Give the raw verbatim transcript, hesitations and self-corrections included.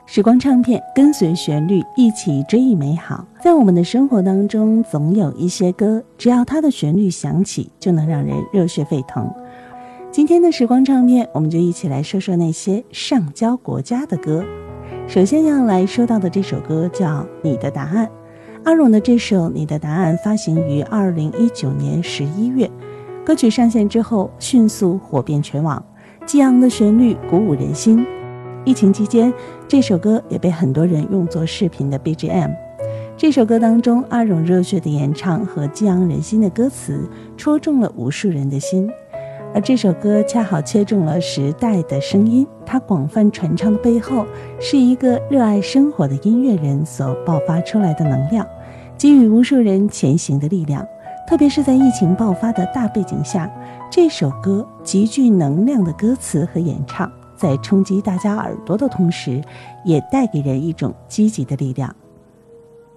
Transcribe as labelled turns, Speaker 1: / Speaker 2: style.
Speaker 1: 时光唱片，跟随旋律一起追忆美好。在我们的生活当中，总有一些歌，只要它的旋律响起，就能让人热血沸腾。今天的时光唱片，我们就一起来说说那些上交国家的歌。首先要来说到的这首歌叫《你的答案》。阿荣的这首《你的答案》发行于二零一九年十一月，歌曲上线之后迅速火遍全网，激昂的旋律鼓舞人心。疫情期间，这首歌也被很多人用作视频的 B G M。 这首歌当中，阿荣热血的演唱和激昂人心的歌词戳中了无数人的心，而这首歌恰好切中了时代的声音，它广泛传唱的背后是一个热爱生活的音乐人所爆发出来的能量，给予无数人前行的力量。特别是在疫情爆发的大背景下，这首歌极具能量的歌词和演唱，在冲击大家耳朵的同时，也带给人一种积极的力量。